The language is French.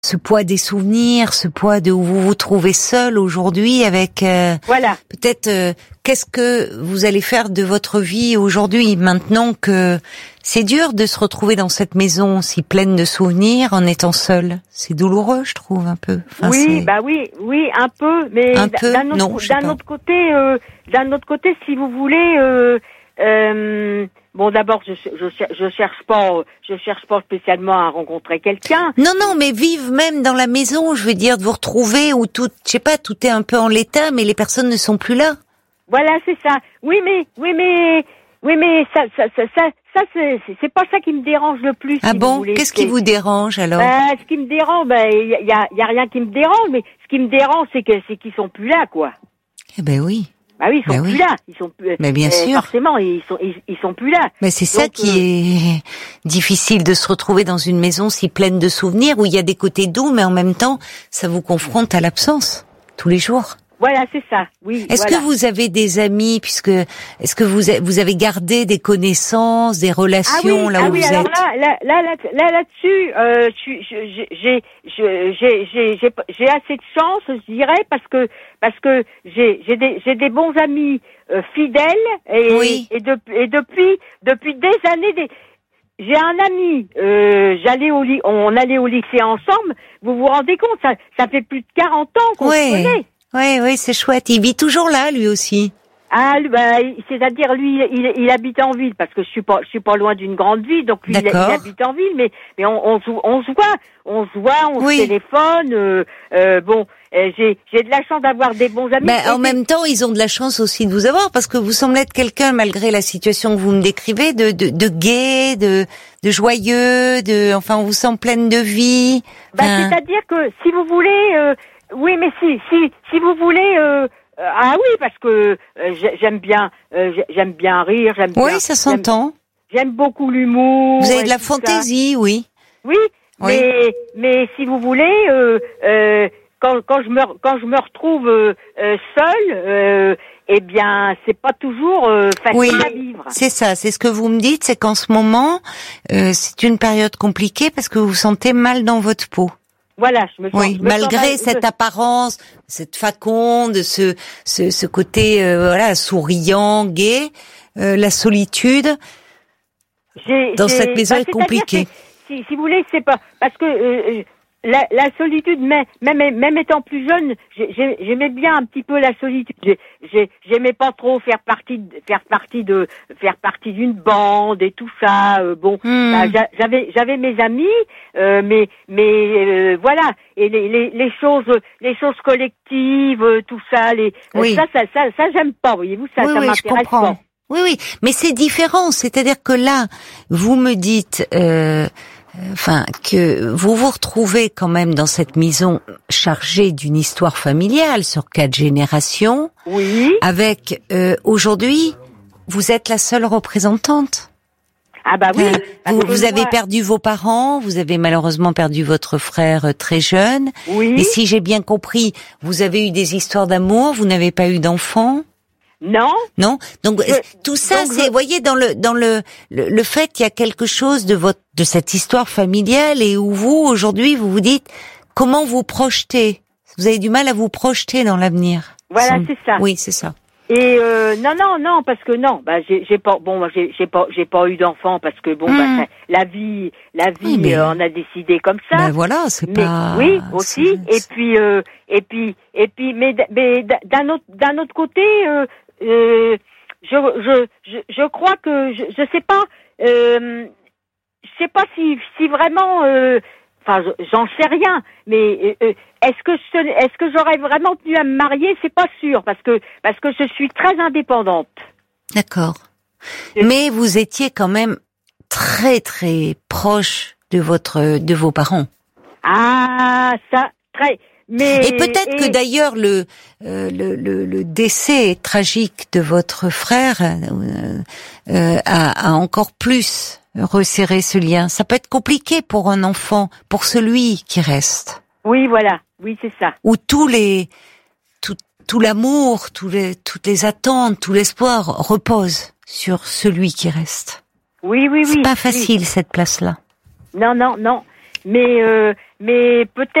ce poids des souvenirs, ce poids de où vous vous trouvez seul aujourd'hui avec Voilà. peut-être qu'est-ce que vous allez faire de votre vie aujourd'hui maintenant que c'est dur de se retrouver dans cette maison si pleine de souvenirs en étant seul. C'est douloureux, je trouve un peu. Enfin, oui, oui, un peu, mais un peu, d'un autre côté, si vous voulez, bon, d'abord, je cherche pas spécialement à rencontrer quelqu'un. Non, mais vivre même dans la maison, je veux dire, de vous retrouver où tout, je sais pas, tout est un peu en l'état, mais les personnes ne sont plus là. Voilà, c'est ça. Oui, mais ça, c'est pas ça qui me dérange le plus. Ah si bon? vous voulez. Qu'est-ce qui vous dérange alors? Ce qui me dérange, y a rien qui me dérange, mais ce qui me dérange, c'est qu'ils sont plus là, quoi. Eh ben oui. Bah oui, ils sont plus là. Ils sont plus. Mais bien sûr. Forcément, ils sont plus là. Mais c'est ça qui est difficile de se retrouver dans une maison si pleine de souvenirs où il y a des côtés doux, mais en même temps, ça vous confronte à l'absence tous les jours. Voilà, c'est ça. Oui. Est-ce que vous avez des amis, est-ce que vous avez gardé des connaissances, des relations là où vous alors êtes? Là-dessus, j'ai assez de chance, je dirais, parce que j'ai des bons amis fidèles et depuis des années. J'ai un ami, on allait au lycée ensemble. Vous vous rendez compte, ça fait plus de 40 ans qu'on se connaît. Oui, c'est chouette. Il vit toujours là, lui aussi. Ah, c'est-à-dire lui, il habite en ville parce que je suis pas loin d'une grande ville, donc lui il habite en ville, mais on se voit, on se téléphone. J'ai de la chance d'avoir des bons amis. Mais en même temps, ils ont de la chance aussi de vous avoir parce que vous semblez être quelqu'un, malgré la situation que vous me décrivez, de gai, de joyeux, enfin, on vous sent pleine de vie. C'est-à-dire que si vous voulez. Oui, mais si vous voulez, oui, parce que j'aime bien rire, Oui, ça s'entend. J'aime beaucoup l'humour. Vous avez de la fantaisie, oui. Oui, mais si vous voulez, quand je me retrouve seule, eh bien, c'est pas toujours facile à vivre. C'est ça, c'est ce que vous me dites, c'est qu'en ce moment, c'est une période compliquée parce que vous vous sentez mal dans votre peau. Voilà, malgré cette apparence, cette faconde, ce côté souriant, gai, la solitude dans cette maison est compliquée. Si vous voulez, c'est pas parce que la solitude, même étant plus jeune, j'aimais bien un petit peu la solitude. J'aimais pas trop faire partie d'une bande et tout ça. J'avais mes amis, mais voilà. Et les choses collectives, tout ça, ça j'aime pas. Voyez-vous, ça m'intéresse pas. Oui, mais c'est différent. C'est-à-dire que là, vous me dites. Que vous vous retrouvez quand même dans cette maison chargée d'une histoire familiale sur 4 générations. Oui. Avec aujourd'hui, vous êtes la seule représentante. Ah bah oui. Vous avez perdu vos parents, vous avez malheureusement perdu votre frère très jeune. Oui. Et si j'ai bien compris, vous avez eu des histoires d'amour, vous n'avez pas eu d'enfants. Non. Donc tout ça, vous voyez, dans le fait qu'il y a quelque chose de cette histoire familiale et où vous, aujourd'hui, vous vous dites comment vous projetez. Vous avez du mal à vous projeter dans l'avenir. Voilà, c'est ça. Oui, c'est ça. Et non, parce que non, j'ai pas eu d'enfant parce que la vie on a décidé comme ça. Ben voilà, oui, aussi. Et puis, mais d'un autre côté, je crois que je sais pas, si vraiment, j'en sais rien, mais est-ce que j'aurais vraiment tenu à me marier? C'est pas sûr parce que je suis très indépendante. D'accord. Mais vous étiez quand même très très proche de vos parents. Ah, ça, très. Et peut-être que d'ailleurs le décès tragique de votre frère a encore plus resserré ce lien. Ça peut être compliqué pour un enfant, pour celui qui reste. Oui, voilà. Oui, c'est ça. Où tout l'amour, toutes les attentes, tout l'espoir repose sur celui qui reste. Oui. C'est pas facile cette place-là. Non. mais peut-être